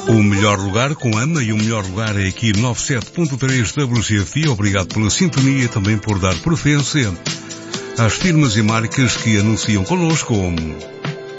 O melhor lugar com Ama e o melhor lugar é aqui 97.3 WGFI. Obrigado pela sintonia e também por dar preferência às firmas e marcas que anunciam connosco.